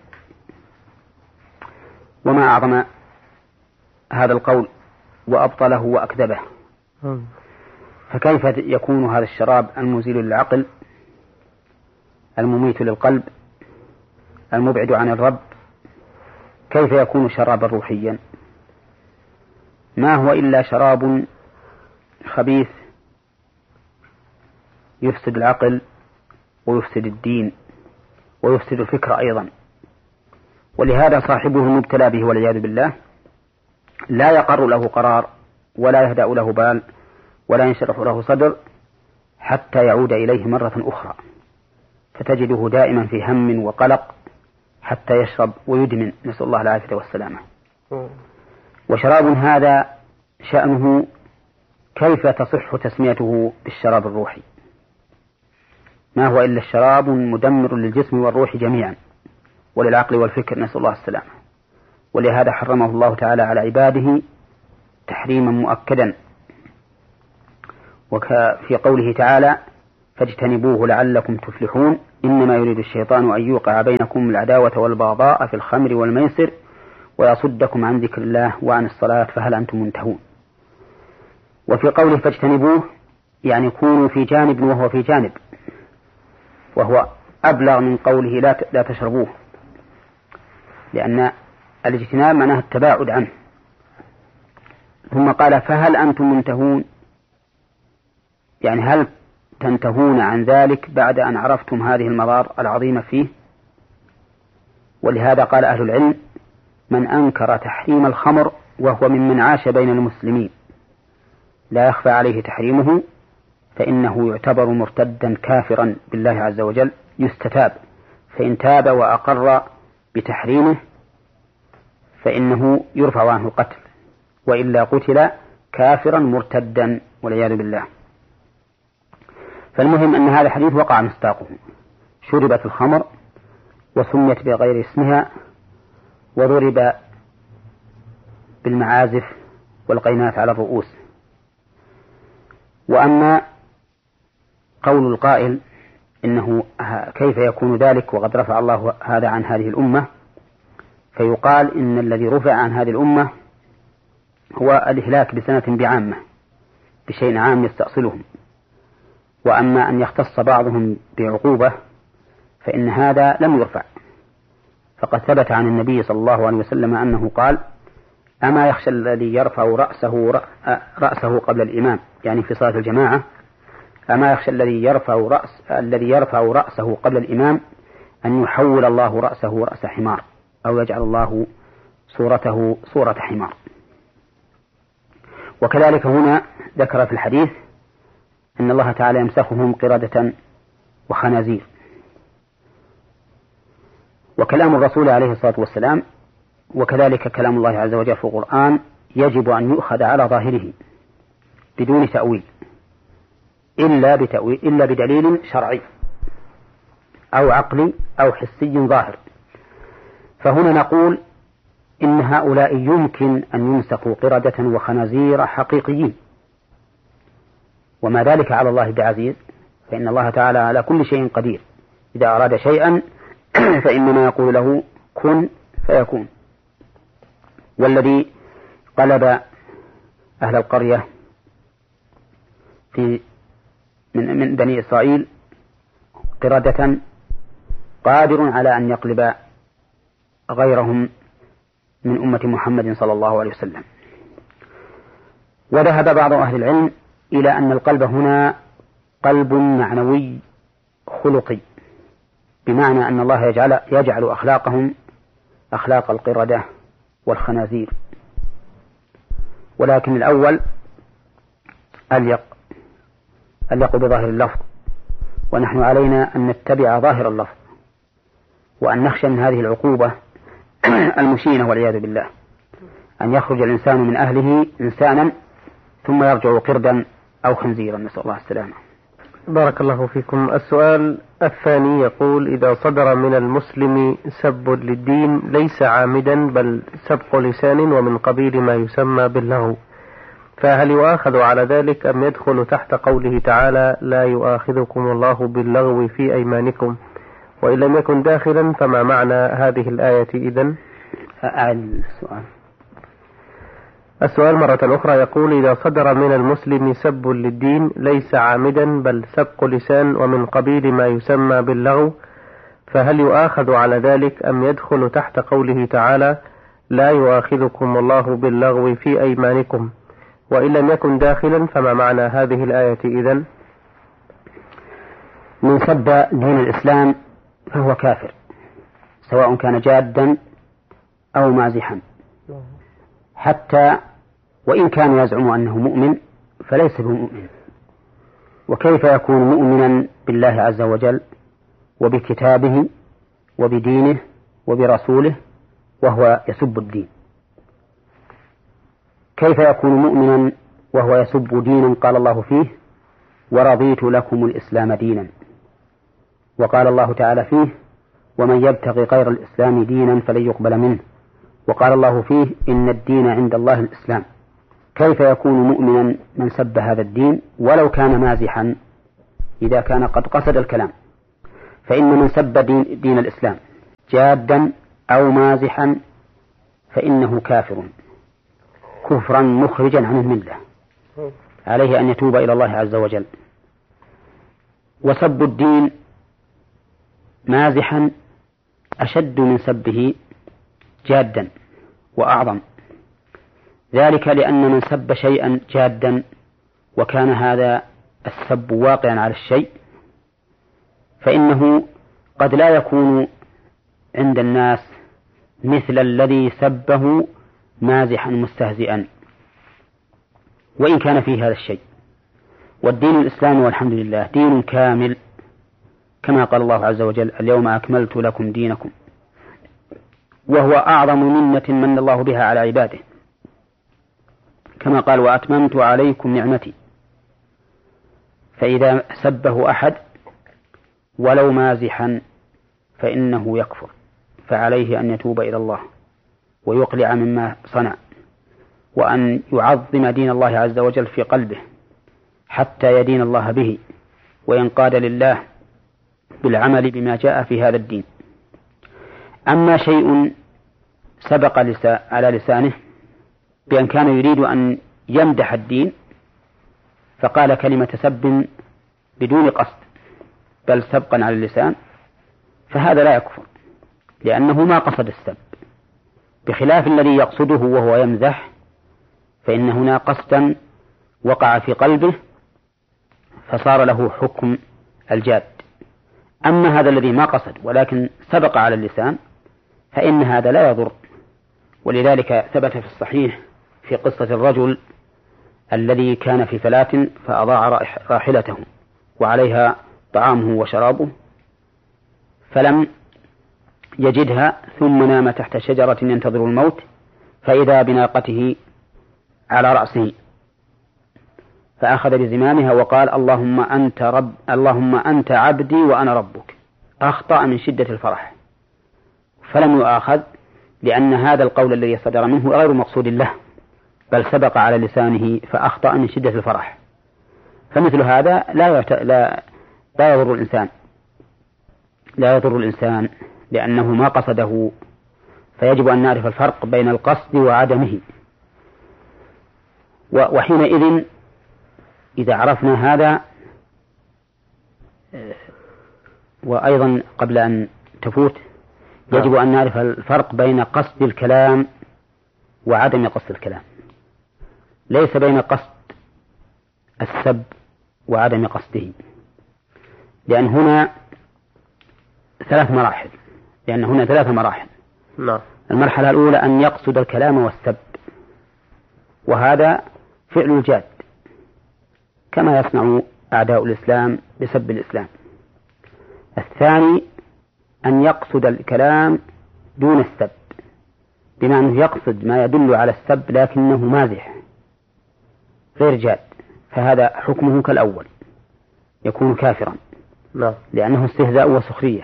[SPEAKER 1] وما أعظم هذا القول وأبطله وأكذبه، فكيف يكون هذا الشراب المزيل للعقل المميت للقلب المبعد عن الرب، كيف يكون شرابا روحيا؟ ما هو إلا شراب خبيث يفسد العقل ويفسد الدين ويفسد الفكر أيضا. ولهذا صاحبه المبتلى به والعياذ بالله لا يقر له قرار ولا يهدأ له بال ولا ينشرح له صدر حتى يعود إليه مرة أخرى، فتجده دائما في هم وقلق حتى يشرب ويدمن، نسأل الله العافية والسلامة. وشراب هذا شأنه كيف تصح تسميته بالشراب الروحي؟ ما هو إلا الشراب مدمر للجسم والروح جميعا وللعقل والفكر، نسأل الله السلامة. ولهذا حرمه الله تعالى على عباده تحريما مؤكدا، وفي قوله تعالى: فاجتنبوه لعلكم تفلحون إنما يريد الشيطان أن يوقع بينكم العداوة والبغضاء في الخمر والميسر ويصدكم عن ذكر الله وعن الصلاة فهل أنتم منتهون. وفي قوله فاجتنبوه يعني كونوا في جانب وهو في جانب، وهو أبلغ من قوله لا تشربوه، لأن الاجتناب معناه التباعد عنه. ثم قال فهل أنتم منتهون، يعني هل تنتهون عن ذلك بعد أن عرفتم هذه المضار العظيمة فيه. ولهذا قال أهل العلم من أنكر تحريم الخمر وهو ممن عاش بين المسلمين لا يخفى عليه تحريمه فإنه يعتبر مرتدا كافرا بالله عز وجل، يستتاب، فإن تاب وأقر بتحريمه فإنه يرفع عنه القتل، وإلا قتل كافرا مرتدا والعياذ بالله. فالمهم أن هذا الحديث وقع مصداقه، شربت الخمر وسميت بغير اسمها وضرب بالمعازف والقينات على الرؤوس. وأما قول القائل إنه كيف يكون ذلك وقد رفع الله هذا عن هذه الأمة، فيقال إن الذي رفع عن هذه الأمة هو الإهلاك بسنة بعامة بشيء عام يستأصلهم، وأما أن يختص بعضهم بعقوبة فإن هذا لم يرفع. فقد ثبت عن النبي صلى الله عليه وسلم أنه قال أما يخشى الذي يرفع رأسه قبل الإمام، يعني في صلاة الجماعة، أما يخشى الذي يرفع رأسه قبل الإمام أن يحول الله رأسه رأس حمار أو يجعل الله صورته صورة حمار. وكذلك هنا ذكر في الحديث أن الله تعالى يمسخهم قردة وخنازير. وكلام الرسول عليه الصلاة والسلام وكذلك كلام الله عز وجل في القرآن يجب أن يؤخذ على ظاهره بدون تأويل إلا بدليل شرعي أو عقلي أو حسي ظاهر. فهنا نقول إن هؤلاء يمكن أن يمسكوا قردة وخنازير حقيقيين، وما ذلك على الله بعزيز، فإن الله تعالى على كل شيء قدير، إذا أراد شيئا فإنما يقول له كن فيكون. والذي قلب أهل القرية من بني إسرائيل قردة قادر على أن يقلب غيرهم من أمة محمد صلى الله عليه وسلم. وذهب بعض أهل العلم إلى أن القلب هنا قلب معنوي خلقي، بمعنى أن الله يجعل أخلاقهم أخلاق القردة والخنازير، ولكن الأول أليق بظاهر اللفظ، ونحن علينا أن نتبع ظاهر اللفظ وأن نخشى من هذه العقوبة المشينة والعياذ بالله، أن يخرج الإنسان من أهله إنسانا ثم يرجع قردا أو خنزيرا، نسأل الله السلامة.
[SPEAKER 2] بارك الله فيكم. السؤال الثاني يقول إذا صدر من المسلم سب للدين ليس عامدا بل سبق لسان ومن قبيل ما يسمى باللغو، فهل يؤاخذ على ذلك أم يدخل تحت قوله تعالى لا يؤاخذكم الله باللغو في أيمانكم، وإن لم يكن داخلا فما معنى هذه الآية إذن؟ السؤال مرة أخرى يقول إذا صدر من المسلم سب للدين ليس عامدا بل سبق لسان ومن قبيل ما يسمى باللغو، فهل يؤاخذ على ذلك أم يدخل تحت قوله تعالى لا يؤاخذكم الله باللغو في أيمانكم، وإن لم يكن داخلا فما معنى هذه الآية إذن؟
[SPEAKER 1] من سب دين الإسلام فهو كافر سواء كان جادا أو مازحا، حتى وإن كان يزعم أنه مؤمن فليس بمؤمن. وكيف يكون مؤمنا بالله عز وجل وبكتابه وبدينه وبرسوله وهو يسب الدين؟ كيف يكون مؤمنا وهو يسب دينا قال الله فيه ورضيت لكم الإسلام دينا، وقال الله تعالى فيه ومن يبتغي غير الإسلام دينا فلن يقبل منه، وقال الله فيه إن الدين عند الله الإسلام. كيف يكون مؤمنا من سب هذا الدين ولو كان مازحا إذا كان قد قصد الكلام، فإن من سب دين الإسلام جادا أو مازحا فإنه كافر كفرا مخرجا عن الملة، عليه أن يتوب إلى الله عز وجل. وسب الدين مازحا أشد من سبه جادا وأعظم، ذلك لأن من سب شيئا جادا وكان هذا السب واقعا على الشيء فإنه قد لا يكون عند الناس مثل الذي سبه مازحا مستهزئا وإن كان فيه هذا الشيء. والدين الإسلامي والحمد لله دين كامل، كما قال الله عز وجل: اليوم أكملت لكم دينكم، وهو أعظم منة من الله بها على عباده، كما قال: وأتممت عليكم نعمتي. فإذا سبه أحد ولو مازحا فإنه يكفر، فعليه أن يتوب إلى الله ويقلع مما صنع، وأن يعظم دين الله عز وجل في قلبه حتى يدين الله به وينقاد لله بالعمل بما جاء في هذا الدين. أما شيء سبق على لسانه بأن كان يريد أن يمدح الدين فقال كلمة سب بدون قصد بل سبقا على اللسان، فهذا لا يكفر لأنه ما قصد السب، بخلاف الذي يقصده وهو يمزح، فإن هنا قصدا وقع في قلبه فصار له حكم الجاد. أما هذا الذي ما قصد ولكن سبق على اللسان فإن هذا لا يضر. ولذلك ثبت في الصحيح في قصة الرجل الذي كان في فلاة فأضاع راحلته وعليها طعامه وشرابه فلم يجدها، ثم نام تحت شجرة ينتظر الموت، فإذا بناقته على رأسه، فأخذ بزمامها وقال: اللهم أنت عبدي وأنا ربك. أخطأ من شدة الفرح فلم يؤاخذ، لأن هذا القول الذي صدر منه غير مقصود له بل سبق على لسانه فأخطأ من شدة الفرح. فمثل هذا لا يضر الإنسان لأنه ما قصده، فيجب أن نعرف الفرق بين القصد وعدمه. وحينئذ إذا عرفنا هذا، وأيضا قبل أن تفوت يجب أن نعرف الفرق بين قصد الكلام وعدم قصد الكلام، ليس بين قصد السب وعدم قصده، لأن هنا ثلاث مراحل. المرحلة الأولى أن يقصد الكلام والسب، وهذا فعل الجاد كما يصنع أعداء الإسلام بسب الإسلام. الثاني أن يقصد الكلام دون السب، بما أنه يقصد ما يدل على السب لكنه مازح غير جاد، فهذا حكمه كالأول يكون كافرا لأنه استهزاء وسخرية.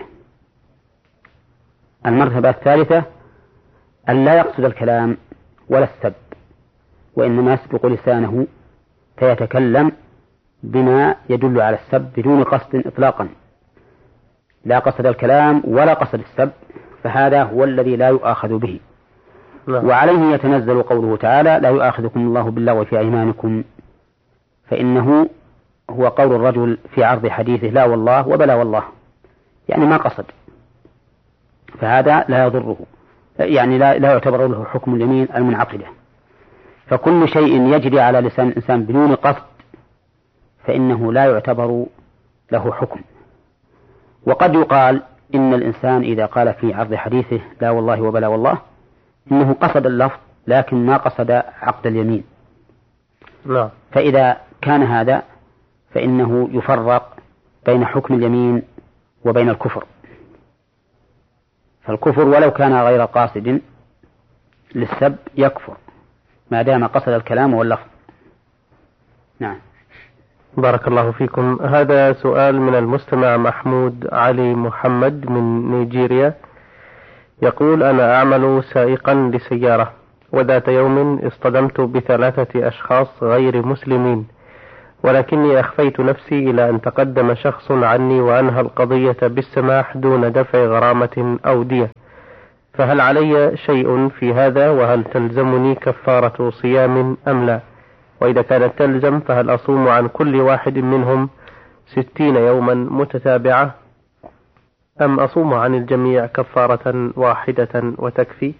[SPEAKER 1] المرتبة الثالثة أن لا يقصد الكلام ولا السب، وإنما يسبق لسانه فيتكلم بما يدل على السب بدون قصد إطلاقا، لا قصد الكلام ولا قصد السب، فهذا هو الذي لا يؤاخذ به. وعليه يتنزل قوله تعالى: لا يؤاخذكم الله باللغو في أيمانكم، فإنه هو قول الرجل في عرض حديثه لا والله وبلا والله، يعني ما قصد، فهذا لا يضره، يعني لا يعتبر له حكم اليمين المنعقدة. فكل شيء يجري على لسان الإنسان بدون قصد فإنه لا يعتبر له حكم. وقد يقال إن الإنسان إذا قال في عرض حديثه لا والله وبلا والله إنه قصد اللفظ لكن ما قصد عقد اليمين. فإذا كان هذا فإنه يفرق بين حكم اليمين وبين الكفر، فالكفر ولو كان غير قاصد للسب يكفر ما دام قصد الكلام واللفظ. نعم.
[SPEAKER 2] بارك الله فيكم. هذا سؤال من المستمع محمود علي محمد من نيجيريا، يقول: أنا أعمل سائقا لسيارة، وذات يوم اصطدمت ب3 أشخاص غير مسلمين ولكني أخفيت نفسي إلى أن تقدم شخص عني وأنهى القضية بالسماح دون دفع غرامة أو دية، فهل علي شيء في هذا؟ وهل تلزمني كفارة صيام أم لا؟ وإذا كانت تلزم فهل أصوم عن كل واحد منهم 60 يوما متتابعة أم أصوم عن الجميع كفارة واحدة وتكفي؟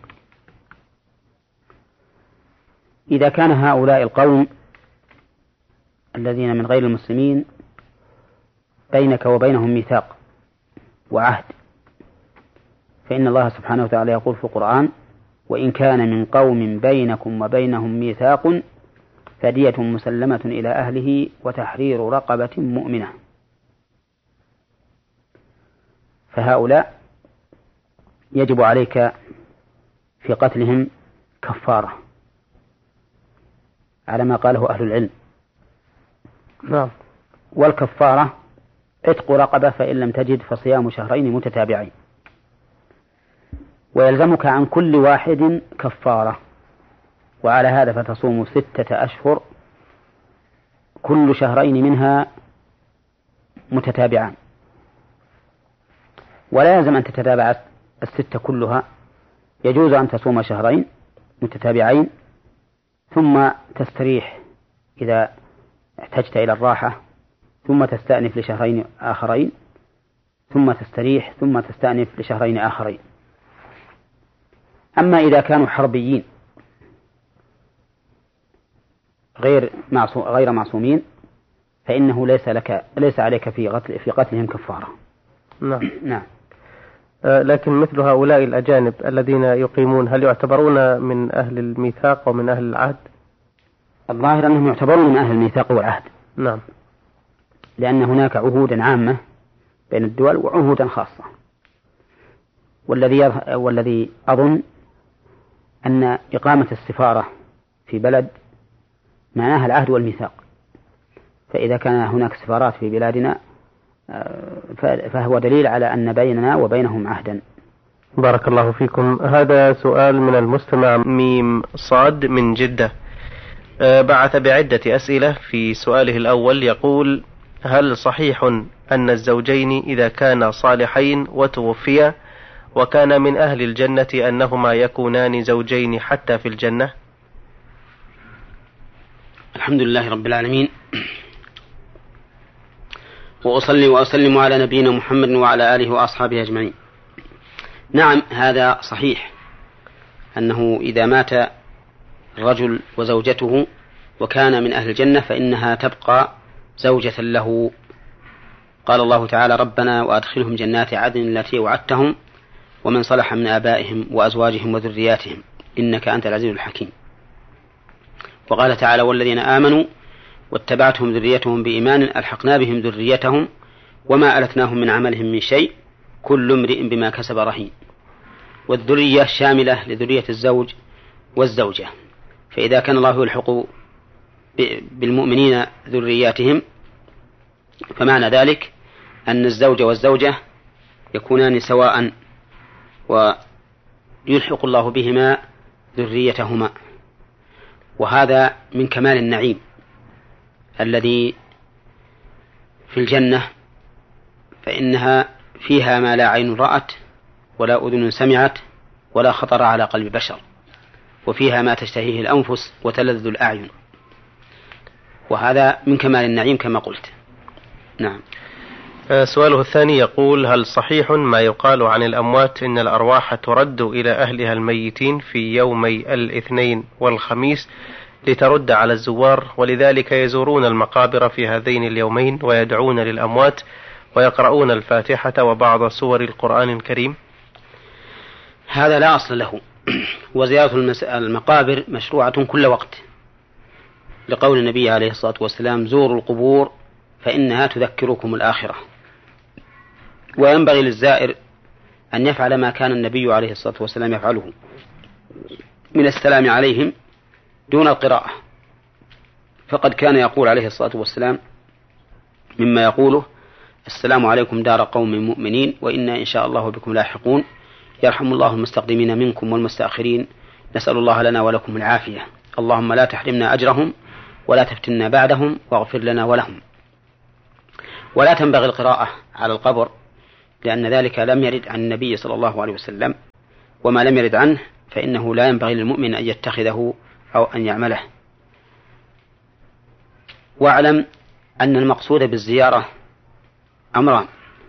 [SPEAKER 1] إذا كان هؤلاء القوم الذين من غير المسلمين بينك وبينهم ميثاق وعهد، فإن الله سبحانه وتعالى يقول في القرآن: وإن كان من قوم بينكم وبينهم ميثاق فدية مسلمة إلى أهله وتحرير رقبة مؤمنة. فهؤلاء يجب عليك في قتلهم كفارة على ما قاله أهل العلم.
[SPEAKER 2] نعم.
[SPEAKER 1] والكفارة عتق رقبة، فإن لم تجد فصيام شهرين متتابعين. ويلزمك عن كل واحد كفارة، وعلى هذا فتصوم 6 أشهر كل شهرين منها متتابعان، ولا يلزم أن تتتابع 6 كلها، يجوز أن تصوم شهرين متتابعين ثم تستريح إذا احتجت إلى الراحة، ثم تستأنف لشهرين آخرين، ثم تستريح، ثم تستأنف لشهرين آخرين. أما إذا كانوا حربيين غير معصومين فإنه ليس عليك في قتلهم كفارة.
[SPEAKER 2] نعم. لكن مثل هؤلاء الأجانب الذين يقيمون، هل يعتبرون من أهل الميثاق ومن أهل العهد؟
[SPEAKER 1] الظاهر أنهم يعتبرون من أهل الميثاق والعهد.
[SPEAKER 2] نعم.
[SPEAKER 1] لأن هناك عهودا عامة بين الدول وعهودا خاصة، والذي أظن أن إقامة السفارة في بلد معناها العهد والميثاق، فإذا كان هناك سفارات في بلادنا فهو دليل على أن بيننا وبينهم عهدا.
[SPEAKER 2] بارك الله فيكم. هذا سؤال من المستمع ميم صاد من جدة، بعث بعدة أسئلة. في سؤاله الأول يقول: هل صحيح أن الزوجين إذا كانا صالحين وتوفيا وكان من أهل الجنة أنهما يكونان زوجين حتى في الجنة؟
[SPEAKER 1] الحمد لله رب العالمين، وأصلي وأسلم على نبينا محمد وعلى آله وأصحابه أجمعين. نعم، هذا صحيح أنه إذا مات الرجل وزوجته وكان من أهل الجنة فإنها تبقى زوجة له. قال الله تعالى: ربنا وأدخلهم جنات عدن التي وعدتهم ومن صلح من آبائهم وأزواجهم وذرياتهم إنك أنت العزيز الحكيم. وقال تعالى: والذين آمنوا واتبعتهم ذريتهم بإيمان ألحقنا بهم ذريتهم وما ألتناهم من عملهم من شيء كل امرئ بما كسب رهين. والذرية شاملة لذرية الزوج والزوجة، فإذا كان الله يلحق بالمؤمنين ذرياتهم فمعنى ذلك أن الزوج والزوجة يكونان سواء ويلحق الله بهما ذريتهما. وهذا من كمال النعيم الذي في الجنة، فإنها فيها ما لا عين رأت ولا أذن سمعت ولا خطر على قلب بشر، وفيها ما تشتهيه الأنفس وتلذ الأعين، وهذا من كمال النعيم كما قلت. نعم.
[SPEAKER 2] سؤاله الثاني يقول: هل صحيح ما يقال عن الأموات إن الأرواح ترد إلى أهلها الميتين في يومي الاثنين والخميس لترد على الزوار، ولذلك يزورون المقابر في هذين اليومين ويدعون للأموات ويقرؤون الفاتحة وبعض سور القرآن الكريم؟
[SPEAKER 1] هذا لا أصل له، وزيارة المقابر مشروعة كل وقت، لقول النبي عليه الصلاة والسلام: زوروا القبور فإنها تذكركم الآخرة. وينبغي للزائر أن يفعل ما كان النبي عليه الصلاة والسلام يفعله من السلام عليهم دون القراءة، فقد كان يقول عليه الصلاة والسلام مما يقوله: السلام عليكم دار قوم مؤمنين وإنا إن شاء الله بكم لاحقون، يرحم الله المستقدمين منكم والمستأخرين، نسأل الله لنا ولكم العافية، اللهم لا تحرمنا أجرهم ولا تفتنا بعدهم واغفر لنا ولهم. ولا تنبغي القراءة على القبر، لأن ذلك لم يرد عن النبي صلى الله عليه وسلم، وما لم يرد عنه فإنه لا ينبغي للمؤمن أن يتخذه أو أن يعمله. واعلم أن المقصود بالزيارة أمران: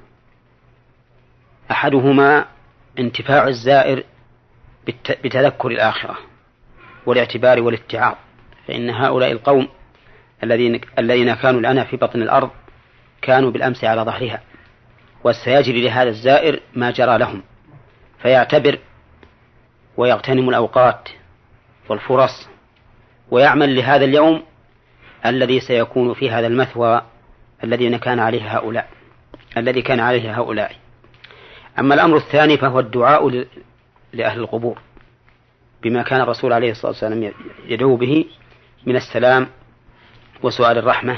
[SPEAKER 1] أحدهما انتفاع الزائر بتذكر الآخرة والاعتبار والاتعاظ، فإن هؤلاء القوم الذين كانوا الآن في بطن الأرض كانوا بالأمس على ظهرها، وسيجري لهذا الزائر ما جرى لهم، فيعتبر ويغتنم الأوقات والفرص ويعمل لهذا اليوم الذي سيكون في هذا المثوى الذي كان عليه هؤلاء. أما الأمر الثاني فهو الدعاء لأهل القبور بما كان الرسول عليه الصلاة والسلام يدعو به من السلام وسؤال الرحمة.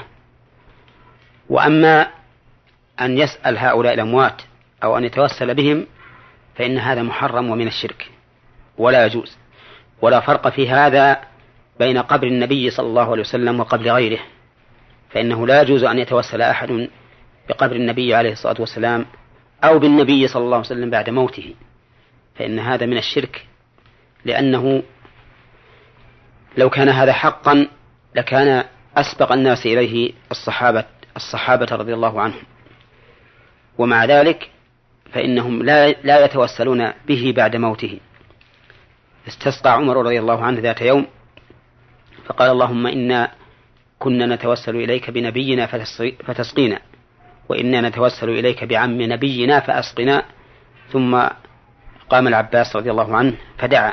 [SPEAKER 1] وأما أن يسأل هؤلاء الأموات أو أن يتوسل بهم فإن هذا محرم ومن الشرك ولا يجوز، ولا فرق في هذا بين قبر النبي صلى الله عليه وسلم وقبر غيره، فإنه لا يجوز أن يتوسل أحد بقبر النبي عليه الصلاة والسلام أو بالنبي صلى الله عليه وسلم بعد موته، فإن هذا من الشرك، لأنه لو كان هذا حقا لكان أسبق الناس إليه الصحابة رضي الله عنهم، ومع ذلك فإنهم لا يتوسلون به بعد موته. استسقى عمر رضي الله عنه ذات يوم فقال: اللهم إنا كنا نتوسل إليك بنبينا فتسقينا، وإنا نتوسل إليك بعم نبينا فأسقنا. ثم قام العباس رضي الله عنه فدعا.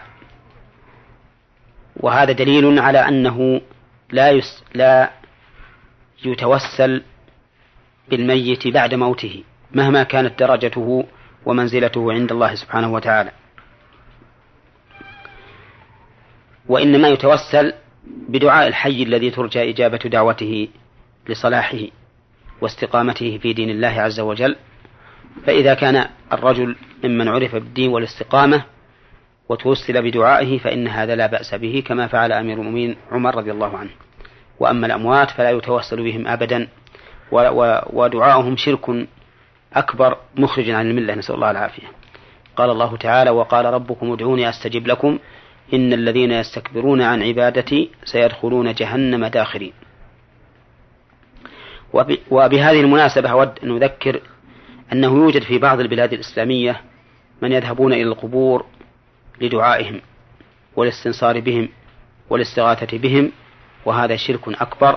[SPEAKER 1] وهذا دليل على أنه لا يتوسل بالميت بعد موته مهما كانت درجته ومنزلته عند الله سبحانه وتعالى، وإنما يتوسل بدعاء الحي الذي ترجى إجابة دعوته لصلاحه واستقامته في دين الله عز وجل. فإذا كان الرجل ممن عرف بالدين والاستقامة وتوسل بدعائه فإن هذا لا بأس به، كما فعل أمير المؤمنين عمر رضي الله عنه. وأما الأموات فلا يتوسل بهم أبدا، ودعاؤهم شرك أكبر مخرج عن الملة، نسأل الله العافية. قال الله تعالى: وقال ربكم ادعوني أستجب لكم إن الذين يستكبرون عن عبادتي سيدخلون جهنم داخرين. وبهذه المناسبة أود أن أذكر أنه يوجد في بعض البلاد الإسلامية من يذهبون إلى القبور لدعائهم والاستنصار بهم والاستغاثة بهم، وهذا شرك أكبر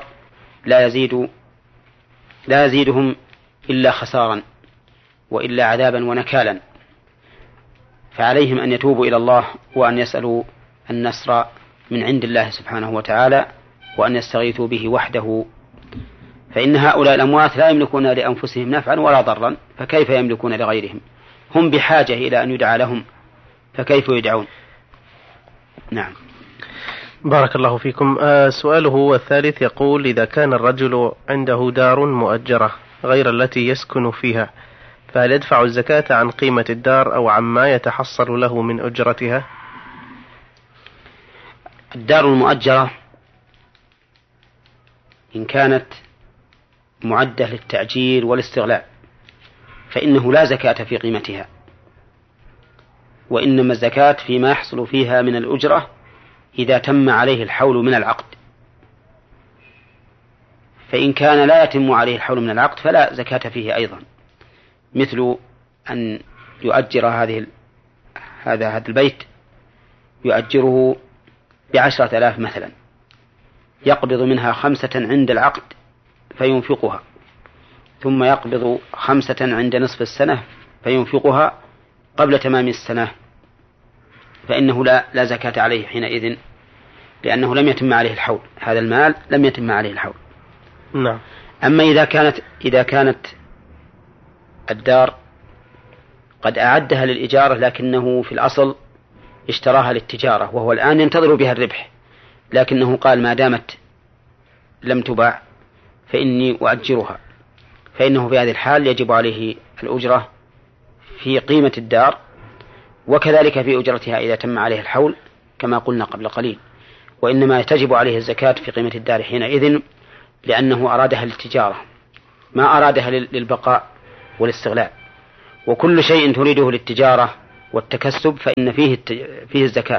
[SPEAKER 1] لا يزيدهم إلا خسارا وإلا عذابا ونكالا. فعليهم أن يتوبوا إلى الله وأن يسألوا النصر من عند الله سبحانه وتعالى وأن يستغيثوا به وحده، فإن هؤلاء الأموات لا يملكون لأنفسهم نفعا ولا ضرا، فكيف يملكون لغيرهم؟ هم بحاجة إلى أن يدعى لهم، فكيف يدعون؟ نعم.
[SPEAKER 2] بارك الله فيكم. سؤاله الثالث يقول: إذا كان الرجل عنده دار مؤجرة غير التي يسكن فيها، فهل يدفع الزكاة عن قيمة الدار أو عما يتحصل له من أجرتها؟
[SPEAKER 1] الدار المؤجرة إن كانت معدة للتأجير والاستغلال فإنه لا زكاة في قيمتها، وإنما الزكاة فيما يحصل فيها من الأجرة إذا تم عليه الحول من العقد. فإن كان لا يتم عليه الحول من العقد فلا زكاة فيه أيضا، مثل أن يؤجر هذا البيت يؤجره ب10,000 مثلا، يقبض منها 5 عند العقد فينفقها، ثم يقبض 5 عند نصف السنة فينفقها قبل تمام السنة، فإنه لا زكاة عليه حينئذ، لأنه لم يتم عليه الحول، هذا المال لم يتم عليه الحول.
[SPEAKER 2] نعم.
[SPEAKER 1] أما إذا كانت الدار قد أعدها للإجارة لكنه في الأصل اشتراها للتجارة وهو الآن ينتظر بها الربح، لكنه قال ما دامت لم تباع فإني أؤجرها، فإنه في هذه الحال يجب عليه الأجرة في قيمة الدار، وكذلك في أجرتها إذا تم عليه الحول كما قلنا قبل قليل. وإنما تجب عليه الزكاة في قيمة الدار حينئذ، لأنه أرادها للتجارة ما أرادها للبقاء والاستغلال. وكل شيء تريده للتجارة والتكسب فإن فيه الزكاة،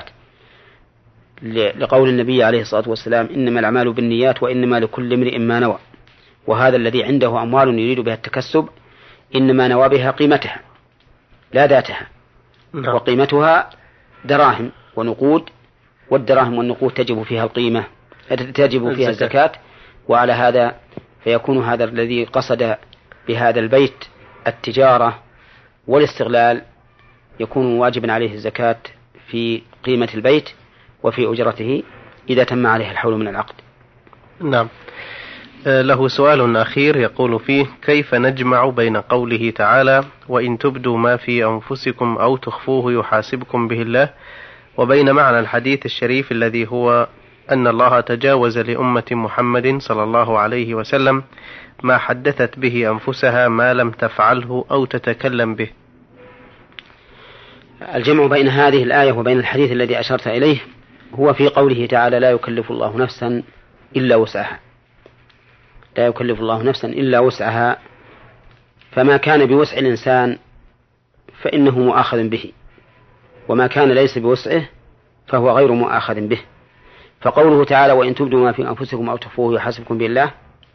[SPEAKER 1] لقول النبي عليه الصلاة والسلام: إنما الأعمال بالنيات وإنما لكل امرئ ما نوى. وهذا الذي عنده أموال يريد بها التكسب إنما نوى بها قيمتها لا ذاتها، وقيمتها دراهم ونقود، والدراهم والنقود تجب فيها القيمة، تجب فيها الزكاة. وعلى هذا فيكون هذا الذي قصد بهذا البيت التجارة والاستغلال يكون واجبا عليه الزكاة في قيمة البيت وفي أجرته إذا تم عليه الحول من العقد.
[SPEAKER 2] نعم. له سؤال أخير يقول فيه: كيف نجمع بين قوله تعالى: وإن تبدوا ما في أنفسكم أو تخفوه يحاسبكم به الله، وبين معنى الحديث الشريف الذي هو أن الله تجاوز لأمة محمد صلى الله عليه وسلم ما حدثت به أنفسها ما لم تفعله أو تتكلم به؟
[SPEAKER 1] الجمع بين هذه الآية وبين الحديث الذي أشرت إليه هو في قوله تعالى: لا يكلف الله نفسا إلا وسعها. لا يكلف الله نفسا إلا وسعها، فما كان بوسع الإنسان فإنه مؤاخذ به، وما كان ليس بوسعه فهو غير مؤاخذ به. فقوله تعالى: وإن تبدوا ما في أنفسكم أو تخفوه يحاسبكم بالله،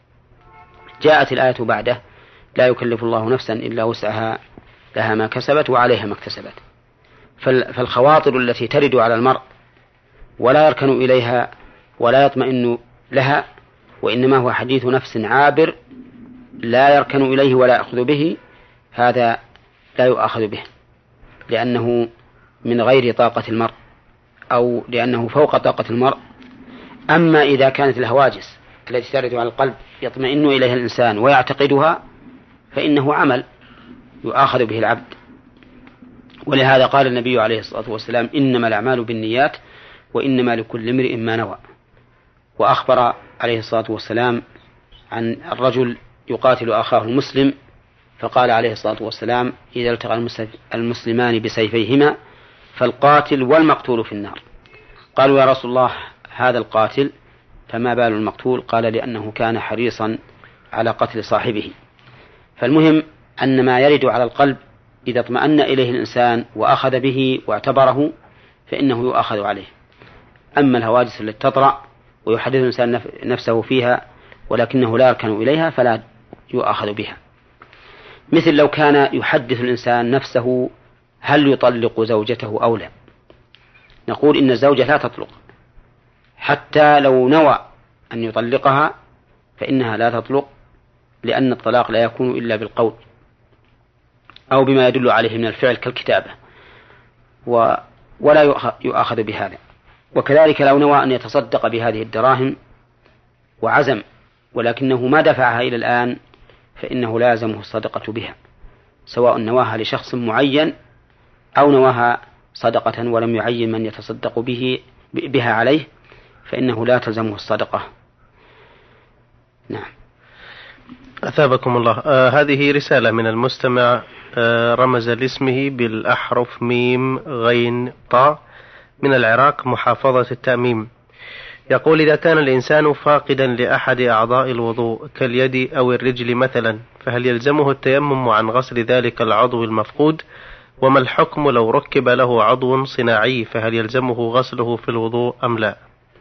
[SPEAKER 1] جاءت الآية بعده: لا يكلف الله نفسا إلا وسعها لها ما كسبت وعليها ما اكتسبت. فالخواطر التي ترد على المرء ولا يركن إليها ولا يطمئن لها، وإنما هو حديث نفس عابر لا يركن إليه ولا يأخذ به، هذا لا يؤاخذ به، لأنه من غير طاقة المرء أو لأنه فوق طاقة المرء. أما إذا كانت الهواجس التي ترد على القلب يطمئن إليها الإنسان ويعتقدها فإنه عمل يؤاخذ به العبد. ولهذا قال النبي عليه الصلاة والسلام: إنما الأعمال بالنيات وإنما لكل امرئ ما نوى. وأخبر عليه الصلاة والسلام عن الرجل يقاتل أخاه المسلم، فقال عليه الصلاة والسلام: إذا التقى المسلمان بسيفيهما فالقاتل والمقتول في النار. قالوا: يا رسول الله، هذا القاتل فما بال المقتول؟ قال: لأنه كان حريصا على قتل صاحبه. فالمهم أن ما يرد على القلب إذا اطمأن إليه الإنسان وأخذ به واعتبره فإنه يؤاخذ عليه. أما الهواجس التي تطرأ ويحدث الإنسان نفسه فيها ولكنه لا يركن إليها فلا يؤاخذ بها. مثل لو كان يحدث الإنسان نفسه هل يطلق زوجته أو لا، نقول إن الزوجة لا تطلق، حتى لو نوى أن يطلقها فإنها لا تطلق، لأن الطلاق لا يكون إلا بالقول أو بما يدل عليه من الفعل كالكتابة، ولا يؤاخذ بهذا. وكذلك لو نوى أن يتصدق بهذه الدراهم وعزم ولكنه ما دفعها إلى الآن فإنه لازمه الصدقة بها، سواء نواها لشخص معين أو نواها صدقة ولم يعين من يتصدق بها عليه، فإنه لا تلزمه الصدقة. نعم.
[SPEAKER 2] أثابكم الله. هذه رسالة من المستمع رمز لاسمه بالأحرف ميم غين طاء من العراق محافظة التأميم. يقول: إذا كان الإنسان فاقدا لأحد أعضاء الوضوء كاليد أو الرجل مثلا، فهل يلزمه التيمم عن غسل ذلك العضو المفقود؟ وما الحكم لو ركب له عضو صناعي، فهل يلزمه غسله في الوضوء أم لا؟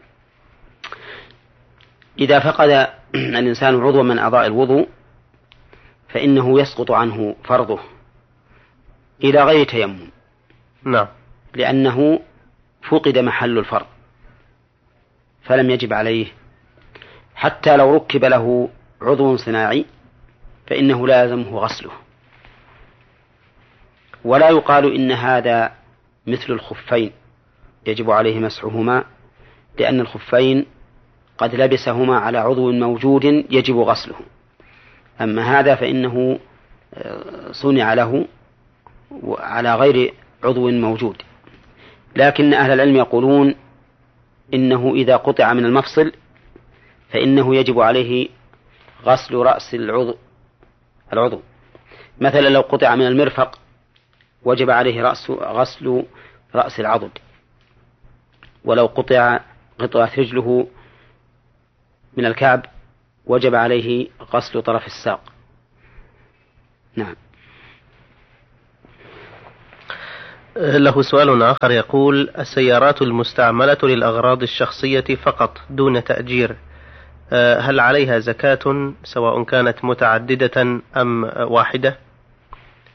[SPEAKER 1] إذا فقد الإنسان عضو من أعضاء الوضوء فإنه يسقط عنه فرضه إلى غير تيمم.
[SPEAKER 2] نعم.
[SPEAKER 1] لأنه فقد محل الفرض فلم يجب عليه، حتى لو ركب له عضو صناعي فإنه لا يلزمه غسله. ولا يقال إن هذا مثل الخفين يجب عليه مسحهما، لأن الخفين قد لبسهما على عضو موجود يجب غسله، أما هذا فإنه صنع له على غير عضو موجود. لكن أهل العلم يقولون إنه إذا قطع من المفصل فإنه يجب عليه غسل رأس العضو. مثلا لو قطع من المرفق وجب عليه غسل رأس العضد، ولو قطع قطعة رجله من الكعب وجب عليه غسل طرف الساق. نعم.
[SPEAKER 2] له سؤال آخر يقول: السيارات المستعملة للأغراض الشخصية فقط دون تأجير، هل عليها زكاة سواء كانت متعددة أم واحدة؟